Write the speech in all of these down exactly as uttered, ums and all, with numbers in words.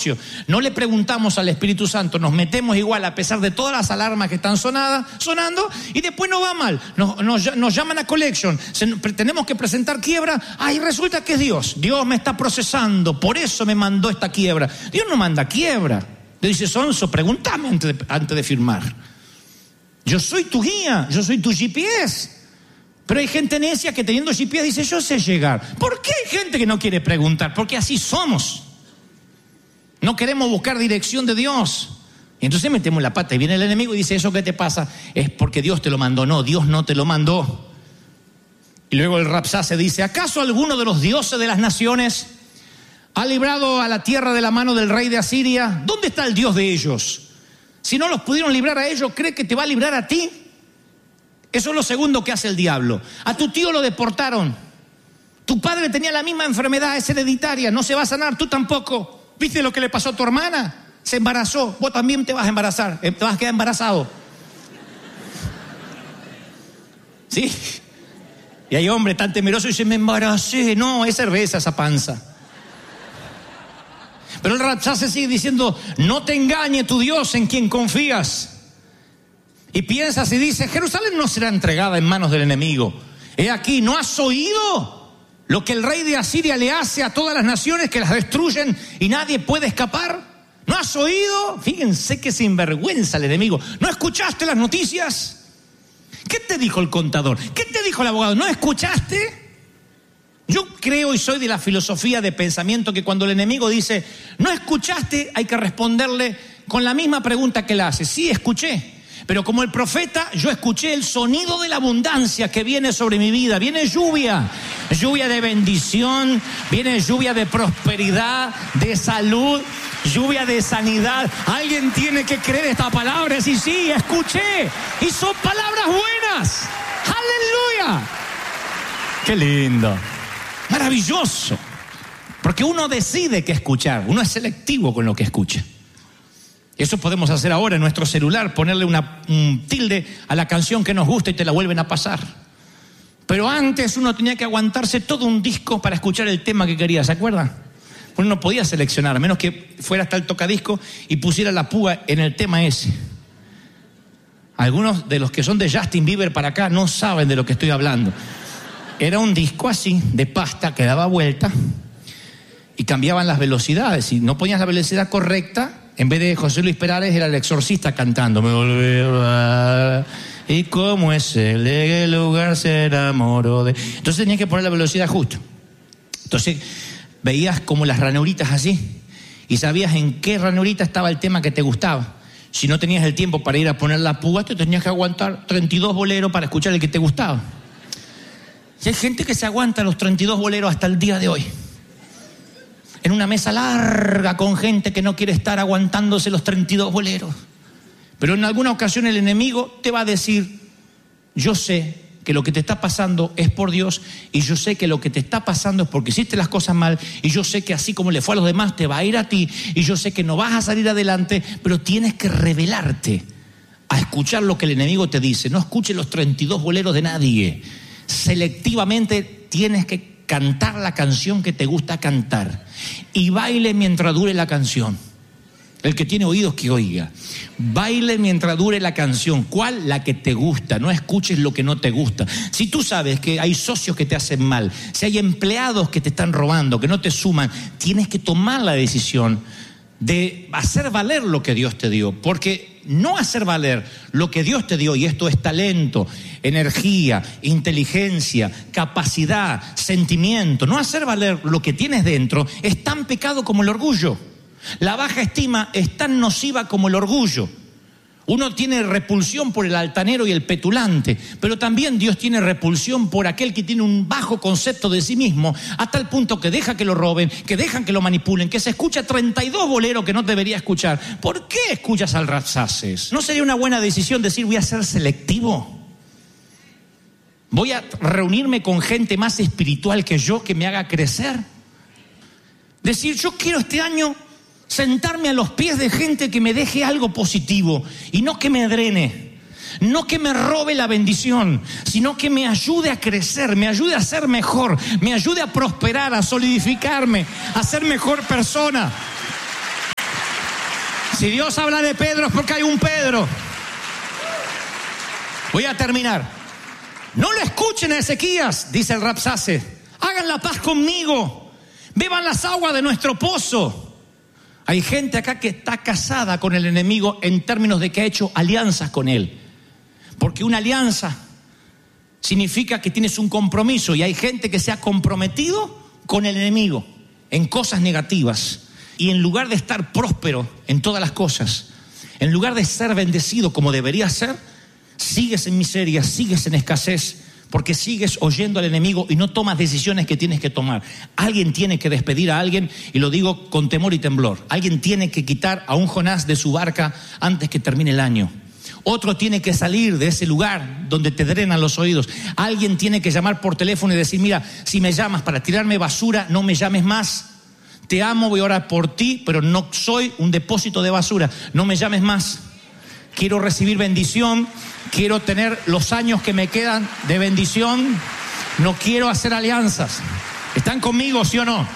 negocio. No le preguntamos al Espíritu Santo, nos metemos igual a pesar de todas las alarmas que están sonadas, sonando, y después nos va mal. Nos, nos, nos llaman a collection, se, tenemos que presentar quiebra. Ay, resulta que es Dios. Dios me está procesando, por eso me mandó esta quiebra. Dios no manda quiebra. Dios dice, Sonso, pregúntame antes de, antes de firmar. Yo soy tu guía, yo soy tu G P S. Pero hay gente necia que teniendo G P S dice, yo sé llegar. ¿Por qué hay gente que no quiere preguntar? Porque así somos. No queremos buscar dirección de Dios. Y entonces metemos la pata y viene el enemigo y dice, eso que te pasa es porque Dios te lo mandó. No, Dios no te lo mandó. Y luego el Rabsacés dice, ¿acaso alguno de los dioses de las naciones ha librado a la tierra de la mano del rey de Asiria? ¿Dónde está el Dios de ellos? Si no los pudieron librar a ellos, ¿cree que te va a librar a ti? Eso es lo segundo que hace el diablo. A tu tío lo deportaron. Tu padre tenía la misma enfermedad, es hereditaria, no se va a sanar, tú tampoco. ¿Viste lo que le pasó a tu hermana? Se embarazó, vos también te vas a embarazar, te vas a quedar embarazado. ¿Sí? Y hay hombres tan temerosos y dicen, me embaracé. No, es cerveza esa panza. Pero el Rabsacés sigue diciendo, no te engañe tu Dios en quien confías. Y piensas y dices, Jerusalén no será entregada en manos del enemigo. He aquí, ¿no has oído lo que el rey de Asiria le hace a todas las naciones, que las destruyen y nadie puede escapar? ¿No has oído? Fíjense que sinvergüenza el enemigo. ¿No escuchaste las noticias? ¿Qué te dijo el contador? ¿Qué te dijo el abogado? ¿No escuchaste? Yo creo y soy de la filosofía de pensamiento que cuando el enemigo dice, ¿no escuchaste? Hay que responderle con la misma pregunta que él hace. Sí, escuché. Pero como el profeta, yo escuché el sonido de la abundancia que viene sobre mi vida. Viene lluvia, lluvia de bendición, viene lluvia de prosperidad, de salud, lluvia de sanidad. Alguien tiene que creer esta palabra. Sí, sí, escuché. Y son palabras buenas. ¡Aleluya! ¡Qué lindo! Maravilloso. Porque uno decide qué escuchar. Uno es selectivo con lo que escucha. Eso podemos hacer ahora en nuestro celular, ponerle una, un tilde a la canción que nos gusta y te la vuelven a pasar. Pero antes uno tenía que aguantarse todo un disco para escuchar el tema que quería, ¿se acuerdan? Uno no podía seleccionar, a menos que fuera hasta el tocadisco y pusiera la púa en el tema ese. Algunos de los que son de Justin Bieber para acá no saben de lo que estoy hablando. Era un disco así, de pasta, que daba vuelta y cambiaban las velocidades. Si no ponías la velocidad correcta, en vez de José Luis Perales era el Exorcista cantando. Me volví y como es él, en el lugar se enamoró de... Entonces tenías que poner la velocidad justo. Entonces veías como las ranuritas así y sabías en qué ranurita estaba el tema que te gustaba. Si no tenías el tiempo para ir a poner la púa, te tenías que aguantar treinta y dos boleros para escuchar el que te gustaba. Y hay gente que se aguanta los treinta y dos boleros hasta el día de hoy. En una mesa larga con gente que no quiere estar aguantándose los treinta y dos boleros. Pero en alguna ocasión el enemigo te va a decir, yo sé que lo que te está pasando es por Dios y yo sé que lo que te está pasando es porque hiciste las cosas mal y yo sé que así como le fue a los demás te va a ir a ti y yo sé que no vas a salir adelante, pero tienes que rebelarte a escuchar lo que el enemigo te dice. No escuches los treinta y dos boleros de nadie. Selectivamente tienes que cantar la canción que te gusta cantar y baile mientras dure la canción. El que tiene oídos que oiga. Baile mientras dure la canción. ¿Cuál? La que te gusta. No escuches lo que no te gusta. Si tú sabes que hay socios que te hacen mal, si hay empleados que te están robando, que no te suman, tienes que tomar la decisión de hacer valer lo que Dios te dio. Porque no hacer valer lo que Dios te dio, y esto es talento, energía, inteligencia, capacidad, sentimiento, no hacer valer lo que tienes dentro es tan pecado como el orgullo. La baja estima es tan nociva como el orgullo. Uno tiene repulsión por el altanero y el petulante, pero también Dios tiene repulsión por aquel que tiene un bajo concepto de sí mismo, a tal punto que deja que lo roben, que dejan que lo manipulen, que se escucha treinta y dos boleros que no debería escuchar. ¿Por qué escuchas al Rabsacés? ¿No sería una buena decisión decir voy a ser selectivo? Voy a reunirme con gente más espiritual que yo, que me haga crecer. Decir, yo quiero este año sentarme a los pies de gente que me deje algo positivo y no que me drene, no que me robe la bendición, sino que me ayude a crecer, me ayude a ser mejor, me ayude a prosperar, a solidificarme, a ser mejor persona. Si Dios habla de Pedro es porque hay un Pedro. Voy a terminar. No lo escuchen a Ezequías, dice el Rabsacé. Hagan la paz conmigo. Beban las aguas de nuestro pozo. Hay gente acá que está casada con el enemigo en términos de que ha hecho alianzas con él. Porque una alianza significa que tienes un compromiso, y hay gente que se ha comprometido con el enemigo en cosas negativas. Y en lugar de estar próspero en todas las cosas, en lugar de ser bendecido como debería ser, sigues en miseria, sigues en escasez, porque sigues oyendo al enemigo y no tomas decisiones que tienes que tomar. Alguien tiene que despedir a alguien, y lo digo con temor y temblor. Alguien tiene que quitar a un Jonás de su barca antes que termine el año. Otro tiene que salir de ese lugar donde te drenan los oídos. Alguien tiene que llamar por teléfono y decir: mira, si me llamas para tirarme basura, no me llames más. Te amo, voy a orar por ti, pero no soy un depósito de basura. No me llames más. Quiero recibir bendición. Quiero tener los años que me quedan de bendición. No quiero hacer alianzas. ¿Están conmigo, sí o no?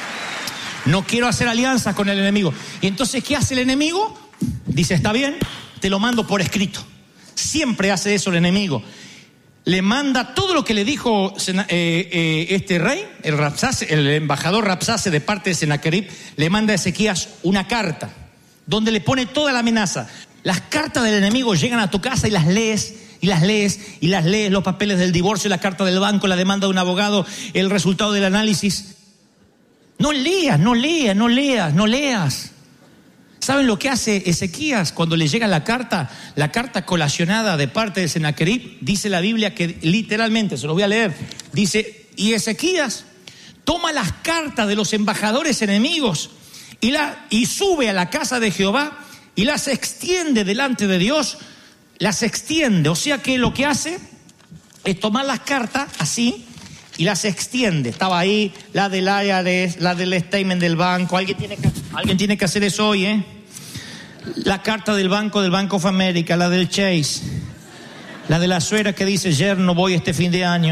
No quiero hacer alianzas con el enemigo. Y entonces, ¿qué hace el enemigo? Dice: está bien, te lo mando por escrito. Siempre hace eso el enemigo. Le manda todo lo que le dijo eh, eh, este rey, el, Rabsacé, el embajador Rabsacé, de parte de Sennacherib. Le manda a Ezequías una carta donde le pone toda la amenaza. Las cartas del enemigo llegan a tu casa y las lees, y las lees, y las lees. Los papeles del divorcio, la carta del banco, la demanda de un abogado, el resultado del análisis. No leas, no leas, no leas, no leas. ¿Saben lo que hace Ezequías cuando le llega la carta? La carta colacionada de parte de Sennacherib. Dice la Biblia que literalmente, se lo voy a leer, dice: y Ezequías toma las cartas de los embajadores enemigos y, la, y sube a la casa de Jehová y las extiende delante de Dios. Las extiende, o sea que lo que hace es tomar las cartas así y las extiende. Estaba ahí la del I R S, la del statement del banco. Alguien tiene que, alguien tiene que hacer eso hoy, ¿eh? La carta del banco, del Bank of America, la del Chase, la de la suegra que dice: yerno, voy este fin de año.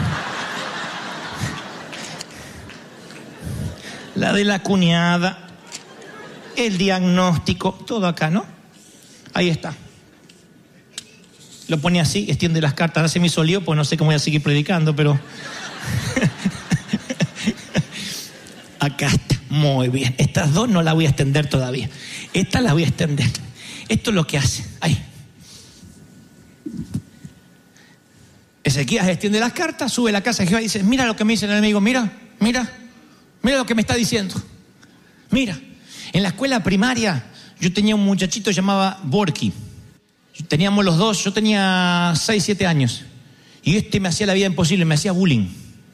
La de la cuñada, el diagnóstico, todo acá, ¿no? Ahí está. Lo pone así, extiende las cartas. Ahora se me hizo lío, pues no sé cómo voy a seguir predicando, pero acá está, muy bien. Estas dos no las voy a extender todavía. Esta la voy a extender. Esto es lo que hace. Ahí. Ezequías extiende las cartas, sube a la casa de Jehová y dice: mira lo que me dice el enemigo, mira, mira, mira lo que me está diciendo. Mira, en la escuela primaria yo tenía un muchachito llamado Borky. Teníamos los dos, yo tenía seis, siete años. Y este me hacía la vida imposible, me hacía bullying.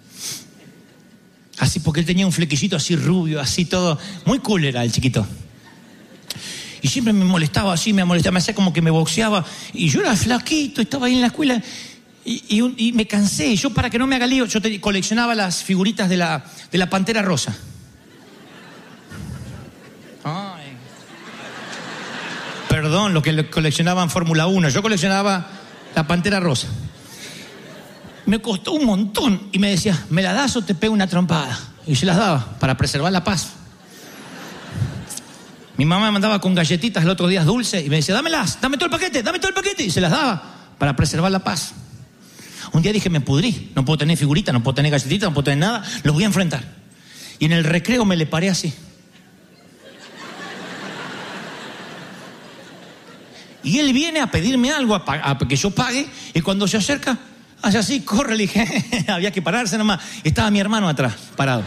Así, porque él tenía un flequillito así rubio, así todo. Muy cool era el chiquito. Y siempre me molestaba así, me molestaba, me hacía como que me boxeaba. Y yo era flaquito, estaba ahí en la escuela. Y, y, y me cansé. Y yo, para que no me haga lío, yo te, coleccionaba las figuritas de la, de la Pantera Rosa. Ay. Perdón, lo que coleccionaban Fórmula uno. Yo coleccionaba la Pantera Rosa. Me costó un montón. Y me decía: ¿me la das o te pego una trompada? Y yo las daba para preservar la paz. Mi mamá me mandaba con galletitas el otro día dulces y me decía: dámelas, dame todo el paquete, dame todo el paquete. Y se las daba para preservar la paz. Un día dije: me pudrí, no puedo tener figuritas, no puedo tener galletitas, no puedo tener nada, los voy a enfrentar. Y en el recreo me le paré así. Y él viene a pedirme algo, a, a que yo pague, y cuando se acerca, hace así, corre, le dije, había que pararse nomás. Estaba mi hermano atrás, parado.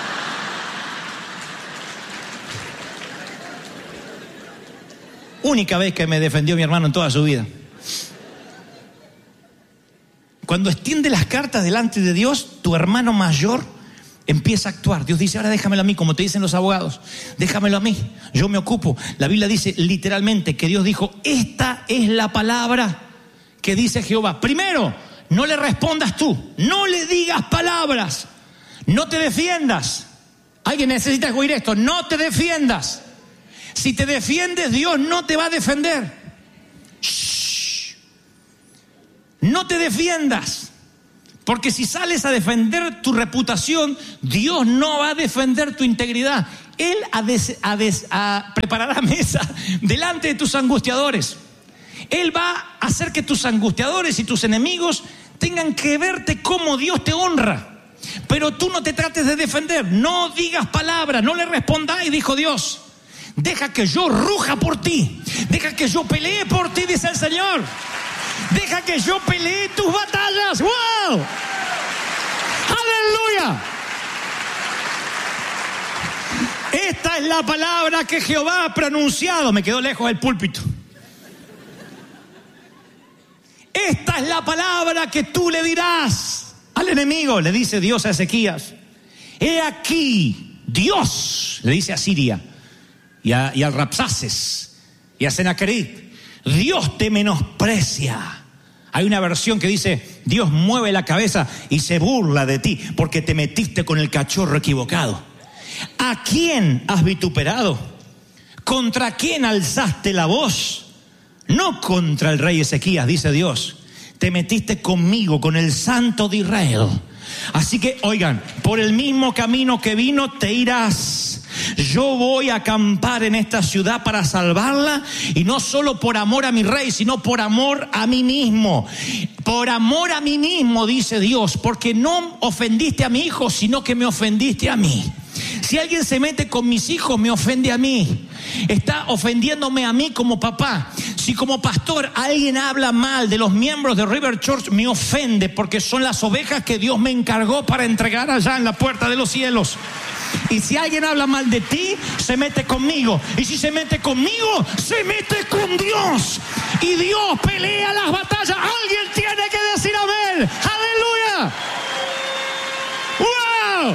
Única vez que me defendió mi hermano en toda su vida. Cuando extiende las cartas delante de Dios, tu hermano mayor empieza a actuar. Dios dice: ahora déjamelo a mí, como te dicen los abogados. Déjamelo a mí, yo me ocupo. La Biblia dice literalmente que Dios dijo: esta es la palabra que dice Jehová. Primero, no le respondas tú, no le digas palabras, no te defiendas. Alguien necesita oír esto: no te defiendas. Si te defiendes, Dios no te va a defender. Shh. No te defiendas. Porque si sales a defender tu reputación, Dios no va a defender tu integridad. Él a des, a des, a preparará mesa delante de tus angustiadores. Él va a hacer que tus angustiadores y tus enemigos tengan que verte como Dios te honra. Pero tú no te trates de defender, no digas palabras, no le respondáis, dijo Dios. Deja que yo ruja por ti, deja que yo pelee por ti, dice el Señor. Deja que yo pelee tus batallas. ¡Wow! ¡Aleluya! Esta es la palabra que Jehová ha pronunciado. Me quedó lejos del púlpito. Esta es la palabra que tú le dirás al enemigo, le dice Dios a Ezequías. He aquí, Dios, le dice a Siria y, a, y al Rapsaces y a Sennacherib, Dios te menosprecia. Hay una versión que dice, Dios mueve la cabeza y se burla de ti porque te metiste con el cachorro equivocado. ¿A quién has vituperado? ¿Contra quién alzaste la voz? No contra el rey Ezequías, dice Dios. Te metiste conmigo, con el Santo de Israel. Así que, oigan, por el mismo camino que vino te irás. Yo voy a acampar en esta ciudad para salvarla, y no solo por amor a mi rey, sino por amor a mí mismo. Por amor a mí mismo, dice Dios, porque no ofendiste a mi hijo, sino que me ofendiste a mí. Si alguien se mete con mis hijos, me ofende a mí. Está ofendiéndome a mí como papá. Si como pastor alguien habla mal de los miembros de River Church, me ofende, porque son las ovejas que Dios me encargó para entregar allá en la puerta de los cielos. Y si alguien habla mal de ti, se mete conmigo. Y si se mete conmigo, se mete con Dios. Y Dios pelea las batallas. Alguien tiene que decir amén. ¡Aleluya! ¡Wow!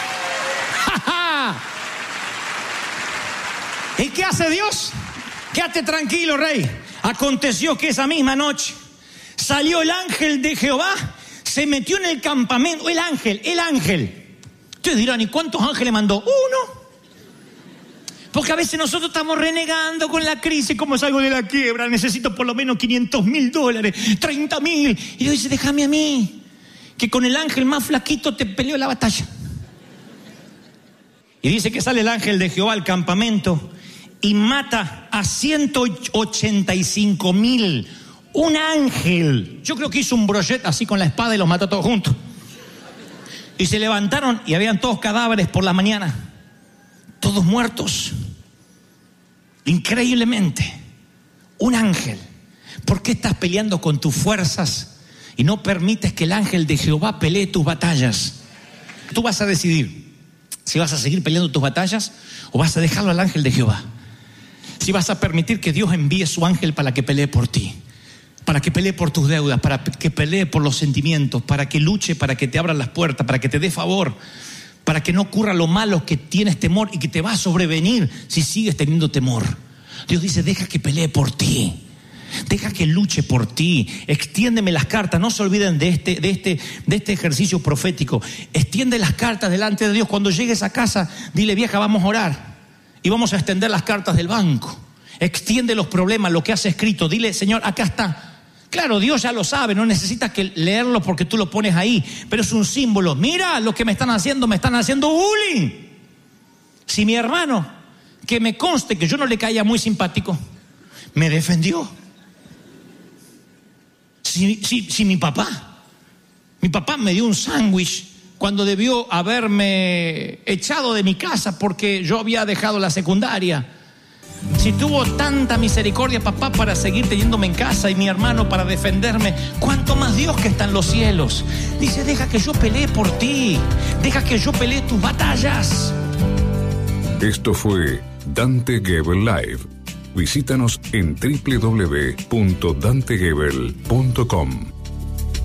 ¿Y qué hace Dios? Quédate tranquilo, rey. Aconteció que esa misma noche salió el ángel de Jehová, se metió en el campamento. El ángel, el ángel. Ustedes dirán, ¿y cuántos ángeles mandó? Uno. Porque a veces nosotros estamos renegando con la crisis. ¿Cómo salgo de la quiebra? Necesito por lo menos quinientos mil dólares, treinta mil. Y Dios dice, déjame a mí, que con el ángel más flaquito te peleo la batalla. Y dice que sale el ángel de Jehová al campamento y mata a ciento ochenta y cinco mil. Un ángel. Yo creo que hizo un brochet así con la espada y los mató todos juntos. Y se levantaron y habían todos cadáveres por la mañana. Todos muertos. Increíblemente. Un ángel. ¿Por qué estás peleando con tus fuerzas y no permites que el ángel de Jehová pelee tus batallas? Tú vas a decidir si vas a seguir peleando tus batallas o vas a dejarlo al ángel de Jehová. Si vas a permitir que Dios envíe su ángel para que pelee por ti, para que pelee por tus deudas, para que pelee por los sentimientos, para que luche, para que te abra las puertas, para que te dé favor, para que no ocurra lo malo que tienes temor y que te va a sobrevenir si sigues teniendo temor. Dios dice, deja que pelee por ti. Deja que luche por ti. Extiéndeme las cartas. No se olviden de este, de este, de este ejercicio profético. Extiende las cartas delante de Dios. Cuando llegues a casa, dile, vieja, vamos a orar y vamos a extender las cartas del banco. Extiende los problemas, lo que has escrito. Dile, Señor, acá está. Claro, Dios ya lo sabe, no necesitas que leerlo porque tú lo pones ahí, pero es un símbolo. Mira lo que me están haciendo, me están haciendo bullying. Si mi hermano, que me conste que yo no le caía muy simpático, me defendió. Si, si, si mi papá, mi papá me dio un sándwich cuando debió haberme echado de mi casa porque yo había dejado la secundaria. Si tuvo tanta misericordia papá para seguir teniéndome en casa y mi hermano para defenderme, ¿cuánto más Dios que está en los cielos? Dice, deja que yo pelee por ti, deja que yo pelee tus batallas. Esto fue Dante Gebel Live. Visítanos en doble u doble u doble u punto dante gebel punto com.